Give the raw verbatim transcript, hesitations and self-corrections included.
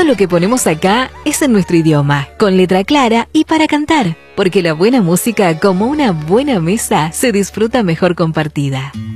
lo que ponemos acá es en nuestro idioma, con letra clara y para cantar, porque la buena música, como una buena mesa, se disfruta mejor compartida.